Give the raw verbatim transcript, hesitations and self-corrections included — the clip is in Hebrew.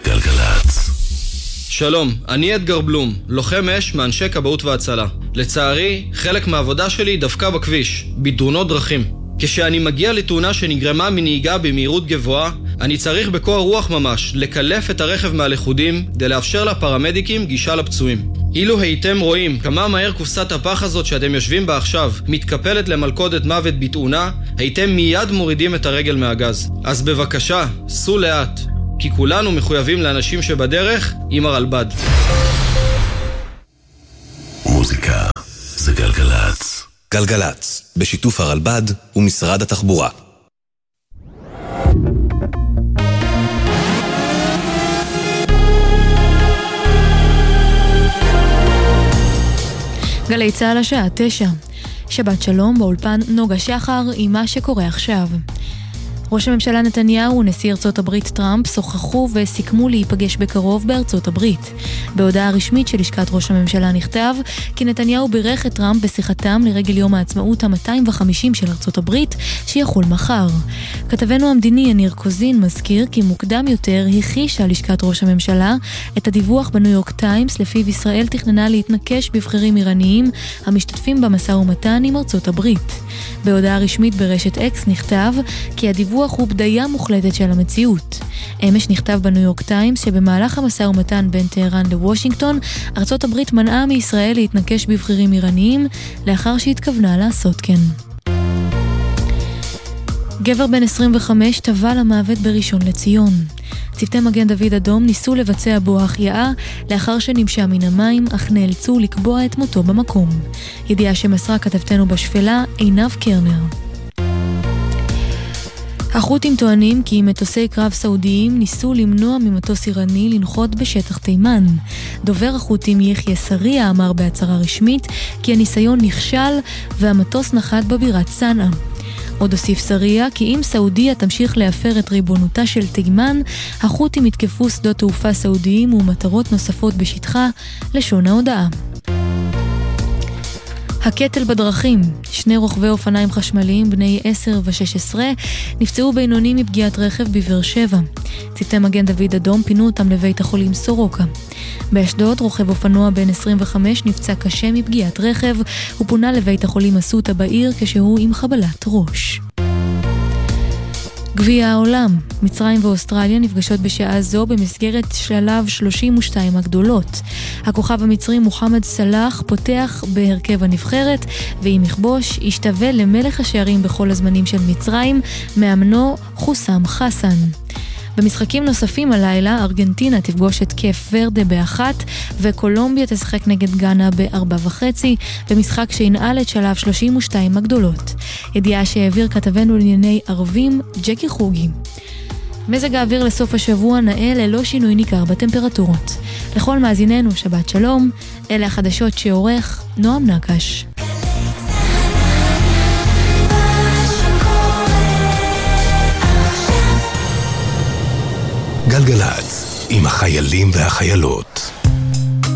גלגלצ. שלום, אני אדגר בלום, לוחם אש מאנשי כבאות והצלה. לצערי, חלק מהעבודה שלי דווקא בכביש, בתאונות דרכים. כשאני מגיע לתאונה שנגרמה מנהיגה במהירות גבוהה, אני צריך בקור רוח ממש לקלף את הרכב מהלכודים כדי לאפשר לפרמדיקים גישה לפצועים. אילו הייתם רואים כמה מהר קופסת הפח הזאת שאתם יושבים בה עכשיו מתקפלת למלכודת מוות בתאונה, הייתם מיד מורידים את הרגל מהגז. אז בבקשה, סעו לאט, כי כולנו מחויבים לאנשים שבדרך עם הרלב"ד. מוזיקה זה גלגלצ. גלגלצ, בשיתוף הרלב"ד ומשרד התחבורה. גלי צהל השעה תשע. שבת שלום, באולפן נוגה שחר עם מה שקורה עכשיו. ראש הממשלה נתניהו ונשיא ארצות הברית טראמפ שוחחו וסיכמו להיפגש בקרוב בארצות הברית. בהודעה רשמית של לשכת ראש הממשלה נכתב כי נתניהו בירך את טראמפ בשיחתם לרגל יום העצמאות ה-מאתיים וחמישים של ארצות הברית שיחול מחר. כתבנו המדיני יניר קוזין מזכיר כי מוקדם יותר הכחישה לשכת ראש הממשלה את הדיווח בניו יורק טיימס לפיו ישראל תכננה להתנקש בבחירים איראניים המשתתפים במשא ומתן עם ארצות הברית. בהודעה רשמית ברשת אקס נכתב כי הדיווח הוא בדיה מוחלטת של המציאות. אמש נכתב בניו יורק טיימס שבמהלך המשא ומתן בין טהרן לוושינגטון, ארצות הברית מנעה מישראל להתנקש בבחירים איראניים לאחר שהתכוונה לעשות כן. גבר בן עשרים וחמש טבע למוות בראשון לציון. צוותי מגן דוד אדום ניסו לבצע בו החייאה לאחר שנמשה מן המים, אך נאלצו לקבוע את מותו במקום. ידיעה שמסרה כתבתנו בשפלה עינב קרנר. החות'ים טוענים כי מטוסי קרב סעודיים ניסו למנוע ממטוס איראני לנחות בשטח תימן. דובר החות'ים יחיא סריה אמר בהצהרה רשמית כי הניסיון נכשל והמטוס נחת בבירת סנעה. עוד הוסיף סריה כי אם סעודיה תמשיך להפר את ריבונותה של תימן, החות'ים יתקפו שדות תעופה סעודיים ומטרות נוספות בשטחה, לשון ההודעה. הקטל בדרכים. שני רוכבי אופניים חשמליים בני עשר ושש עשרה נפצעו בינוני מפגיעת רכב בבאר שבע. צוותי מגן דוד אדום פינו אותם לבית החולים סורוקה. באשדוד רוכב אופנוע בן עשרים וחמש נפצע קשה מפגיעת רכב ופונה לבית החולים אסותא בעיר כשהוא עם חבלת ראש. גביע העולם. מצרים ואוסטרליה נפגשות בשעה זו במסגרת שלב שלושים ושתיים הגדולות. הכוכב המצרי מוחמד סלאח פותח בהרכב הנבחרת, ועם יכבוש ישתווה למלך השערים בכל הזמנים של מצרים, מאמנו חוסם חסן. במשחקים נוספים הלילה, ארגנטינה תפגוש את קייפ ורדה באחת, וקולומביה תשחק נגד גאנה בארבע וחצי, במשחק שינעל את שלב שלושים ושתיים הגדולות. ידיעה שהעביר כתבנו לענייני ערבים, ג'קי חוגי. מזג האוויר לסוף השבוע נאה ללא שינוי ניכר בטמפרטורות. לכל מאזיננו שבת שלום, אלה החדשות שעורך נועם נקש. גלגלצ, עם החיילים והחיילות.